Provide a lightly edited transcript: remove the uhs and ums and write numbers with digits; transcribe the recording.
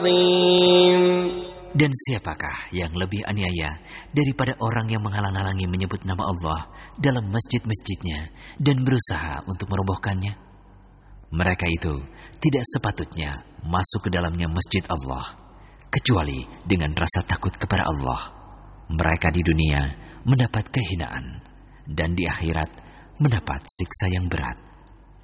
Dan siapakah yang lebih aniaya daripada orang yang menghalang-halangi menyebut nama Allah dalam masjid-masjidnya dan berusaha untuk merobohkannya? Mereka itu tidak sepatutnya masuk ke dalamnya masjid Allah, kecuali dengan rasa takut kepada Allah. Mereka di dunia mendapat kehinaan, dan di akhirat mendapat siksa yang berat.